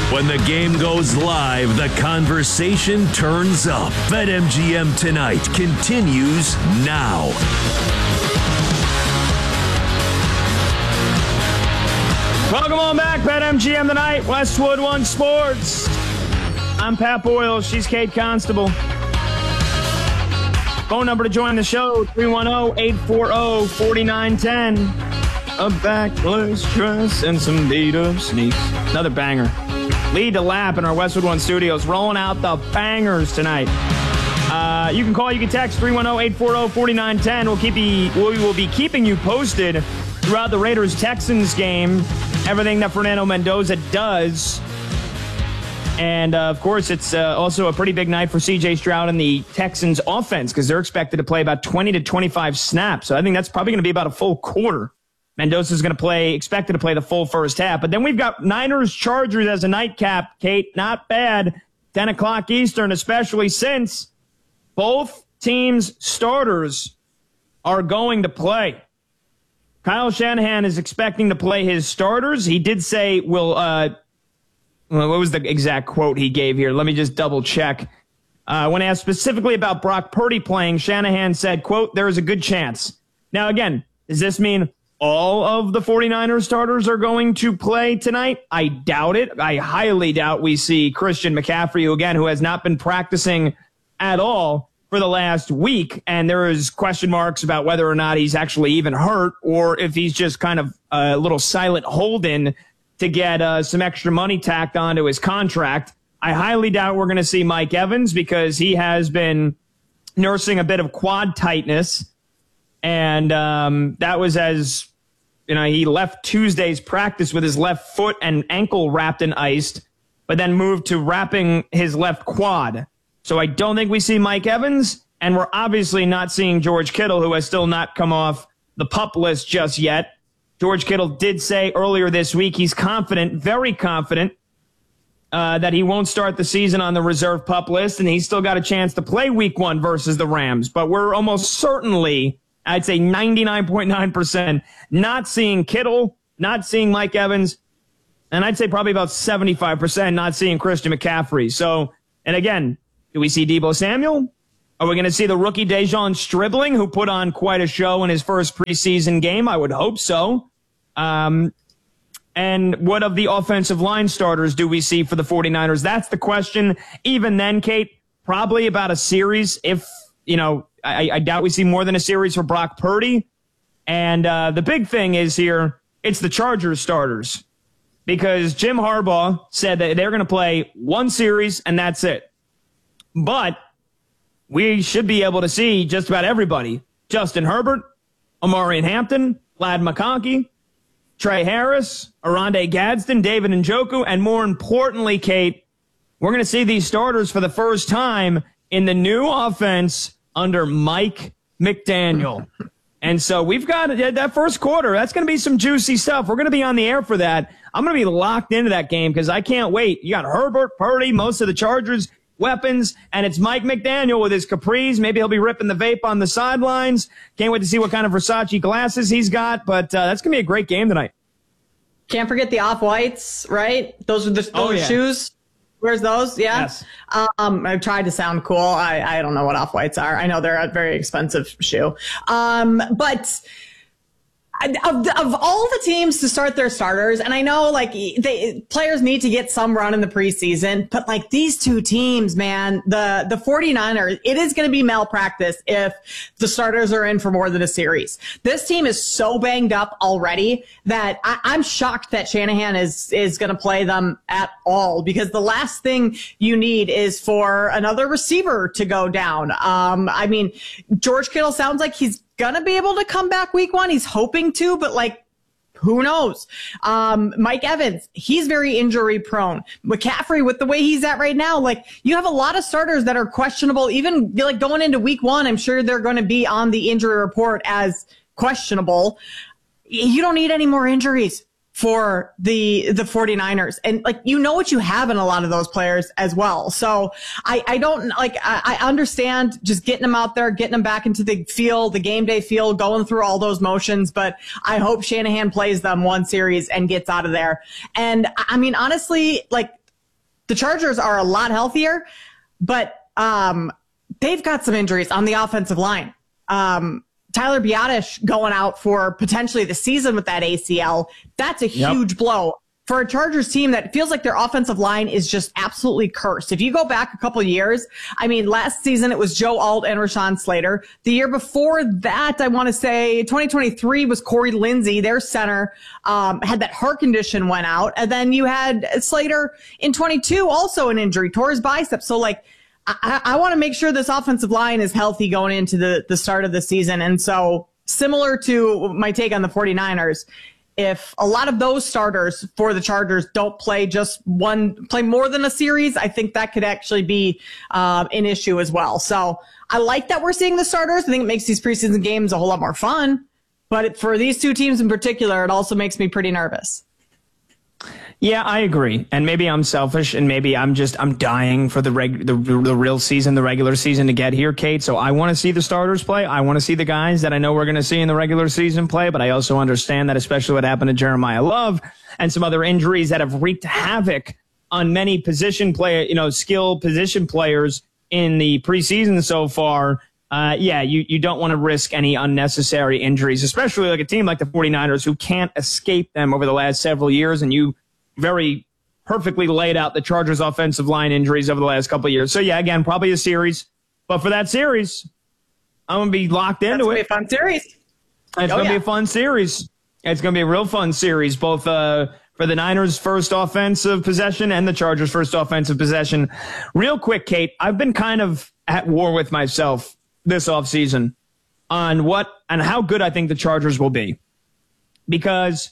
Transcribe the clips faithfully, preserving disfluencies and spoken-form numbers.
When the game goes live, the conversation turns up. BetMGM Tonight continues now. Welcome on back, BetMGM Tonight, Westwood One Sports. I'm Pat Boyle. She's Kate Constable. Phone number to join the show, three one zero, eight four zero, four nine one zero. A backless dress and some beat-up sneaks. Another banger. Lead to lap in our Westwood One studios, rolling out the bangers tonight. Uh, you can call, you can text three one zero, eight four zero, four nine one zero. We'll keep you, we will be keeping you posted throughout the Raiders-Texans game. Everything that Fernando Mendoza does. And, uh, of course, it's uh, also a pretty big night for C J Stroud and the Texans offense because they're expected to play about twenty to twenty-five snaps. So I think that's probably going to be about a full quarter. Mendoza's going to play, expected to play the full first half. But then we've got Niners-Chargers as a nightcap, Kate. Not bad. ten o'clock Eastern, especially since both teams' starters are going to play. Kyle Shanahan is expecting to play his starters. He did say, will, uh, what was the exact quote he gave here? Let me just double check. Uh, when asked specifically about Brock Purdy playing, Shanahan said, quote, there is a good chance. Now, again, does this mean all of the 49ers starters are going to play tonight? I doubt it. I highly doubt we see Christian McCaffrey, who, again, who has not been practicing at all for the last week, and there is question marks about whether or not he's actually even hurt or if he's just kind of a little silent hold-in to get uh, some extra money tacked onto his contract. I highly doubt we're going to see Mike Evans because he has been nursing a bit of quad tightness, and um, that was as, you know, he left Tuesday's practice with his left foot and ankle wrapped in ice, but then moved to wrapping his left quad. So I don't think we see Mike Evans, and we're obviously not seeing George Kittle, who has still not come off the PUP list just yet. George Kittle did say earlier this week he's confident, very confident, uh, that he won't start the season on the reserve PUP list, and he's still got a chance to play week one versus the Rams. But we're almost certainly, I'd say ninety-nine point nine percent, not seeing Kittle, not seeing Mike Evans, and I'd say probably about seventy-five percent not seeing Christian McCaffrey. So, and again, do we see Deebo Samuel? Are we going to see the rookie Dejon Stribling, who put on quite a show in his first preseason game? I would hope so. Um, and what of the offensive line starters do we see for the 49ers? That's the question. Even then, Kate, probably about a series. If, you know, I, I doubt we see more than a series for Brock Purdy. And uh, the big thing is here, it's the Chargers starters. Because Jim Harbaugh said that they're going to play one series and that's it. But we should be able to see just about everybody. Justin Herbert, Omarion Hampton, Ladd McConkey, Trey Harris, Oronde Gadsden, David Njoku, and more importantly, Kate, we're going to see these starters for the first time in the new offense under Mike McDaniel. And so we've got that first quarter. That's going to be some juicy stuff. We're going to be on the air for that. I'm going to be locked into that game because I can't wait. You got Herbert, Purdy, most of the Chargers weapons, and it's Mike McDaniel with his capris. Maybe he'll be ripping the vape on the sidelines. Can't wait to see what kind of Versace glasses he's got, but uh, that's going to be a great game tonight. Can't forget the off-whites, right? Those are the those oh, yeah. shoes. Where's those? Yeah. Yes. Um, I tried to sound cool. I, I don't know what off-whites are. I know they're a very expensive shoe. Um, but Of, of all the teams to start their starters, and I know like they players need to get some run in the preseason, but like these two teams, man, the, the 49ers, it is going to be malpractice if the starters are in for more than a series. This team is so banged up already that I, I'm shocked that Shanahan is, is going to play them at all, because the last thing you need is for another receiver to go down. Um, I mean, George Kittle sounds like he's gonna be able to come back week one. He's hoping to, but like, who knows? Um, Mike Evans, he's very injury prone. McCaffrey, with the way he's at right now, like you have a lot of starters that are questionable. Even like going into week one, I'm sure they're going to be on the injury report as questionable. You don't need any more injuries for the the 49ers. And like, you know what you have in a lot of those players as well. So I, I don't like, I, I understand just getting them out there, getting them back into the field, the game day field, going through all those motions. But I hope Shanahan plays them one series and gets out of there. And I mean, honestly, like the Chargers are a lot healthier, but um, they've got some injuries on the offensive line. Um, Tyler Biadasz going out for potentially the season with that A C L. That's a huge yep. blow for a Chargers team that feels like their offensive line is just absolutely cursed. If you go back a couple years, I mean, last season it was Joe Alt and Rashawn Slater. The year before that, I want to say twenty twenty-three was Corey Lindsey, their center, um, had that heart condition, went out. And then you had Slater in twenty-two, also an injury, tore his bicep. So like, I, I want to make sure this offensive line is healthy going into the, the start of the season. And so similar to my take on the 49ers, if a lot of those starters for the Chargers don't play just one, play more than a series, I think that could actually be uh, an issue as well. So I like that we're seeing the starters. I think it makes these preseason games a whole lot more fun. But it, for these two teams in particular, it also makes me pretty nervous. Yeah, I agree. And maybe I'm selfish, and maybe I'm just, I'm dying for the reg, the, the real season, the regular season to get here, Kate. So I want to see the starters play. I want to see the guys that I know we're going to see in the regular season play. But I also understand that, especially what happened to Jeremiah Love and some other injuries that have wreaked havoc on many position player, you know, skill position players in the preseason so far. Uh, yeah, you, you don't want to risk any unnecessary injuries, especially like a team like the 49ers who can't escape them over the last several years. And you very perfectly laid out the Chargers offensive line injuries over the last couple of years. So yeah, again, probably a series, but for that series, I'm going to be locked into That's it. It's going to be a fun series. It's oh, going to yeah. be a fun series. It's going to be a real fun series, both uh, for the Niners' first offensive possession and the Chargers' first offensive possession. Real quick, Kate, I've been kind of at war with myself this offseason on what and how good I think the Chargers will be. Because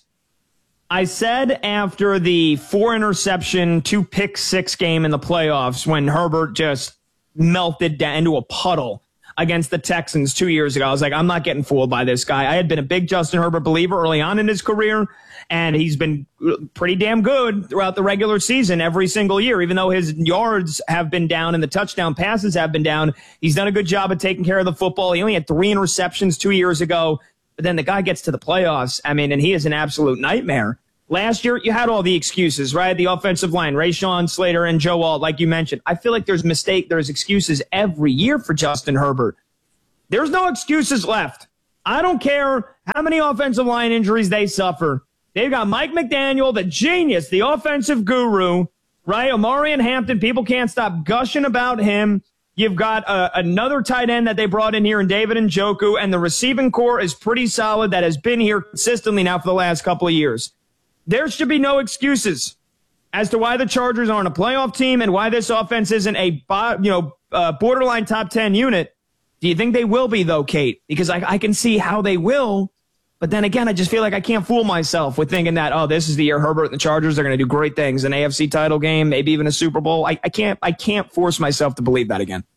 I said after the four interception, two pick six game in the playoffs when Herbert just melted down into a puddle against the Texans two years ago, I was like, I'm not getting fooled by this guy. I had been a big Justin Herbert believer early on in his career, and he's been pretty damn good throughout the regular season every single year. Even though his yards have been down and the touchdown passes have been down, he's done a good job of taking care of the football. He only had three interceptions two years ago. But then the guy gets to the playoffs, I mean, and he is an absolute nightmare. Last year, you had all the excuses, right? The offensive line, Rashawn Slater and Joe Alt, like you mentioned. I feel like there's mistake, there's excuses every year for Justin Herbert. There's no excuses left. I don't care how many offensive line injuries they suffer. They've got Mike McDaniel, the genius, the offensive guru, right? Omarion Hampton, people can't stop gushing about him. You've got uh, another tight end that they brought in here in David Njoku, and the receiving core is pretty solid that has been here consistently now for the last couple of years. There should be no excuses as to why the Chargers aren't a playoff team and why this offense isn't a you know uh, borderline top ten unit. Do you think they will be, though, Kate? Because I, I can see how they will, but then again, I just feel like I can't fool myself with thinking that, oh, this is the year Herbert and the Chargers are going to do great things, an A F C title game, maybe even a Super Bowl. I, I can't I can't force myself to believe that again.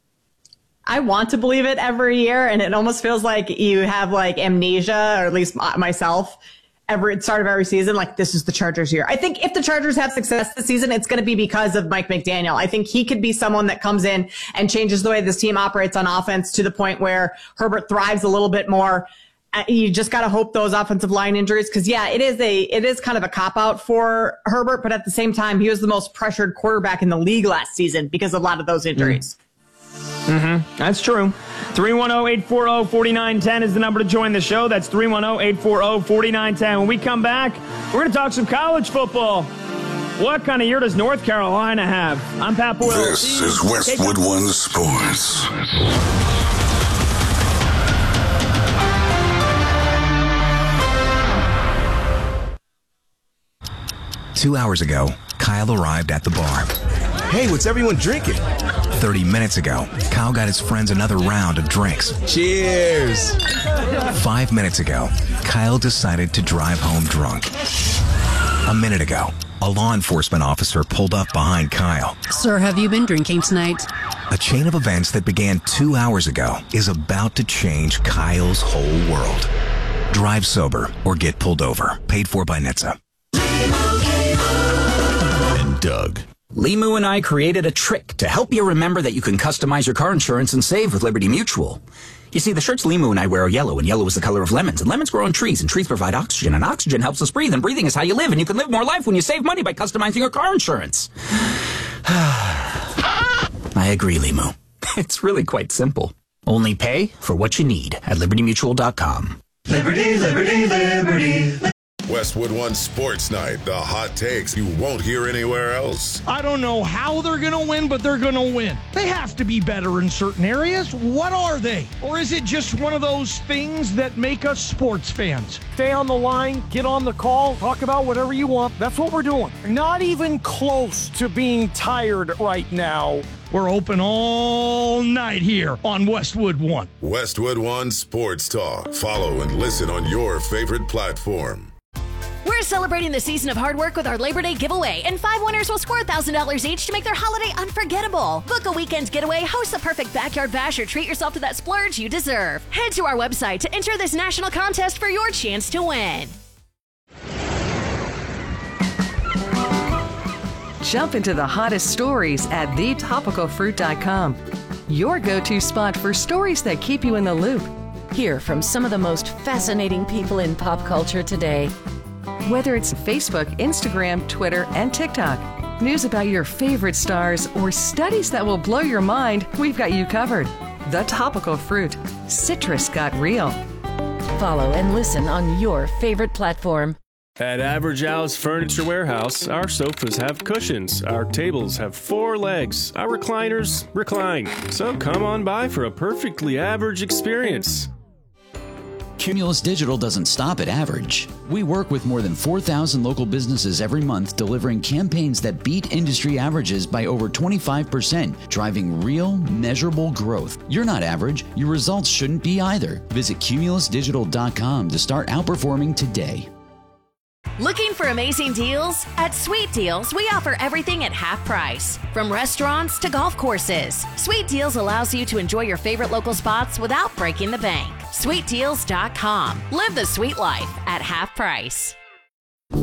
I want to believe it every year, and it almost feels like you have like amnesia, or at least myself, every start of every season, like this is the Chargers year. I think if the Chargers have success this season, it's going to be because of Mike McDaniel. I think he could be someone that comes in and changes the way this team operates on offense to the point where Herbert thrives a little bit more. You just got to hope those offensive line injuries, because yeah, it is a it is kind of a cop out for Herbert, but at the same time, he was the most pressured quarterback in the league last season because of a lot of those injuries. Mm. Mm-hmm. That's true. three one zero, eight four zero, four nine one zero is the number to join the show. That's three one zero, eight four zero, four nine one zero. When we come back, we're going to talk some college football. What kind of year does North Carolina have? I'm Pat Boyle. This is Westwood One Sports. Two hours ago, Kyle arrived at the bar. Hey, what's everyone drinking? thirty minutes ago, Kyle got his friends another round of drinks. Cheers! Five minutes ago, Kyle decided to drive home drunk. A minute ago, a law enforcement officer pulled up behind Kyle. Sir, have you been drinking tonight? A chain of events that began two hours ago is about to change Kyle's whole world. Drive sober or get pulled over. Paid for by N H T S A. And Doug. Limu and I created a trick to help you remember that you can customize your car insurance and save with Liberty Mutual. You see, the shirts Limu and I wear are yellow, and yellow is the color of lemons, and lemons grow on trees, and trees provide oxygen, and oxygen helps us breathe, and breathing is how you live, and you can live more life when you save money by customizing your car insurance. I agree, Limu. It's really quite simple. Only pay for what you need at liberty mutual dot com. Liberty, liberty, liberty. Westwood One Sports Night, the hot takes you won't hear anywhere else. I don't know how they're going to win, but they're going to win. They have to be better in certain areas. What are they? Or is it just one of those things that make us sports fans? Stay on the line, get on the call, talk about whatever you want. That's what we're doing. Not even close to being tired right now. We're open all night here on Westwood One. Westwood One Sports Talk. Follow and listen on your favorite platform. We're celebrating the season of hard work with our Labor Day giveaway, and five winners will score one thousand dollars each to make their holiday unforgettable. Book a weekend getaway, host the perfect backyard bash, or treat yourself to that splurge you deserve. Head to our website to enter this national contest for your chance to win. Jump into the hottest stories at the topical fruit dot com. Your go-to spot for stories that keep you in the loop. Hear from some of the most fascinating people in pop culture today. Whether it's Facebook, Instagram, Twitter, and TikTok, news about your favorite stars, or studies that will blow your mind, we've got you covered. The Topical Fruit. Citrus got real. Follow and listen on your favorite platform. At Average Al's Furniture Warehouse, our sofas have cushions, our tables have four legs, our recliners recline. So come on by for a perfectly average experience. Cumulus Digital doesn't stop at average. We work with more than four thousand local businesses every month, delivering campaigns that beat industry averages by over twenty-five percent, driving real, measurable growth. You're not average. Your results shouldn't be either. Visit cumulus digital dot com to start outperforming today. Looking for amazing deals? At Sweet Deals, we offer everything at half price. From restaurants to golf courses, Sweet Deals allows you to enjoy your favorite local spots without breaking the bank. sweet deals dot com. Live the sweet life at half price.